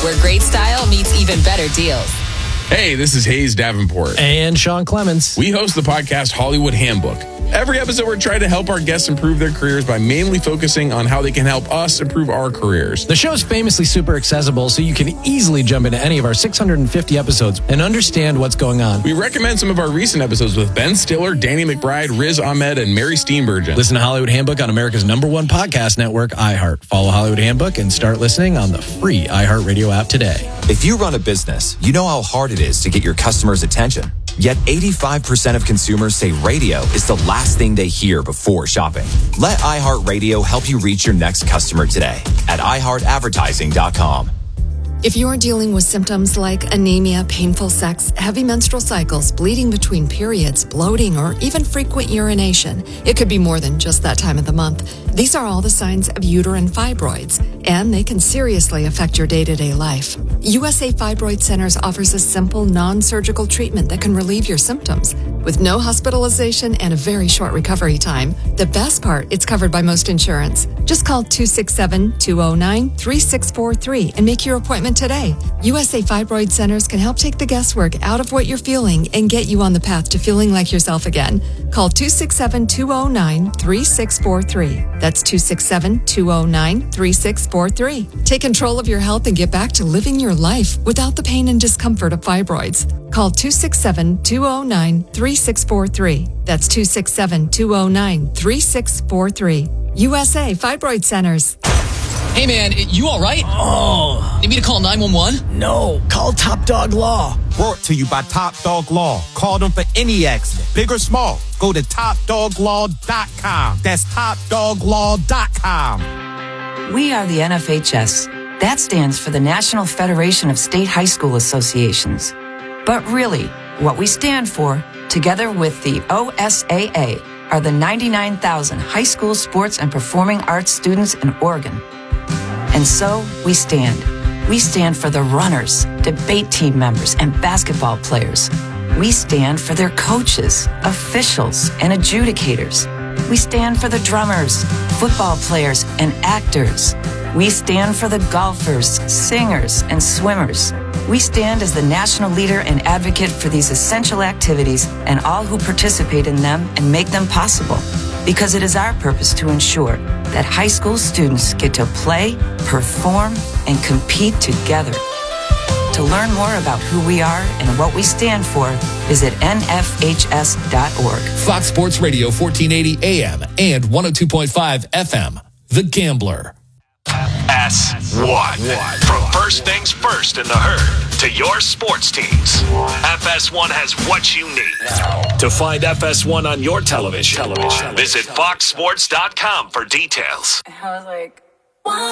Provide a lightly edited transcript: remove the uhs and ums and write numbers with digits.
where great style meets even better deals. Hey, this is Hayes Davenport. And Sean Clemens. We host the podcast Hollywood Handbook. Every episode, we're trying to help our guests improve their careers by mainly focusing on how they can help us improve our careers. The show is famously super accessible, so you can easily jump into any of our 650 episodes and understand what's going on. We recommend some of our recent episodes with Ben Stiller, Danny McBride, Riz Ahmed, and Mary Steenburgen. Listen to Hollywood Handbook on America's #1 podcast network, iHeart. Follow Hollywood Handbook and start listening on the free iHeartRadio app today. If you run a business, you know how hard it is to get your customers' attention. Yet 85% of consumers say radio is the last thing they hear before shopping. Let iHeartRadio help you reach your next customer today at iHeartAdvertising.com. If you're dealing with symptoms like anemia, painful sex, heavy menstrual cycles, bleeding between periods, bloating, or even frequent urination, it could be more than just that time of the month. These are all the signs of uterine fibroids, and they can seriously affect your day-to-day life. USA Fibroid Centers offers a simple, non-surgical treatment that can relieve your symptoms with no hospitalization and a very short recovery time. The best part, it's covered by most insurance. Just call 267-209-3643 and make your appointment today. USA Fibroid Centers can help take the guesswork out of what you're feeling and get you on the path to feeling like yourself again. Call 267-209-3643. That's 267-209-3643. Take control of your health and get back to living your life without the pain and discomfort of fibroids. Call 267-209-3643. That's 267-209-3643. USA Fibroid Centers. Hey, man, you all right? Oh. Need me to call 911? No, call Top Dog Law. Brought to you by Top Dog Law. Call them for any accident, big or small. Go to TopDogLaw.com. That's TopDogLaw.com. We are the NFHS. That stands for the National Federation of State High School Associations. But really, what we stand for, together with the OSAA, are the 99,000 high school sports and performing arts students in Oregon. And so we stand. We stand for the runners, debate team members, and basketball players. We stand for their coaches, officials, and adjudicators. We stand for the drummers, football players, and actors. We stand for the golfers, singers, and swimmers. We stand as the national leader and advocate for these essential activities and all who participate in them and make them possible. Because it is our purpose to ensure that high school students get to play, perform, and compete together. To learn more about who we are and what we stand for, visit nfhs.org. Fox Sports Radio 1480 AM and 102.5 FM. The Gambler. FS1. From first things first in the herd to your sports teams, FS1 has what you need. To find FS1 on your television, visit foxsports.com for details. I was like,